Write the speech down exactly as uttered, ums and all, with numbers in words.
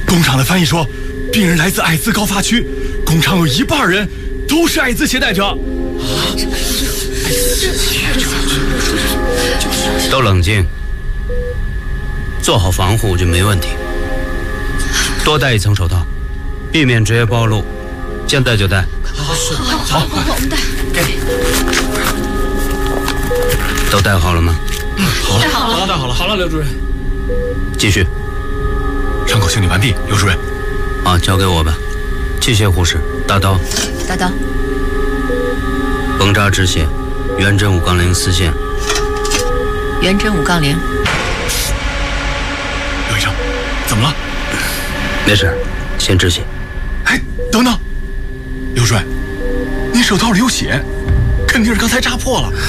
工厂的翻译说，病人来自艾滋高发区，工厂有一半人都是艾滋携带者。啊！ 都冷静，做好防护就没问题。多戴一层手套，避免职业暴露。现在就戴。 好，好，好，我们戴。 都戴好了吗？ 嗯，好了， 戴好了， 戴好了，好了，刘主任。 继续。 伤口清理完毕，刘主任。 啊，交给我吧。器械护士，大刀。 大刀。 缝扎止血，圆针五杠零丝线。 圆针五杠零。 刘医生，怎么了？ 没事，先止血。 哎，等等，刘主任，您手套里有血，肯定是刚才扎破了。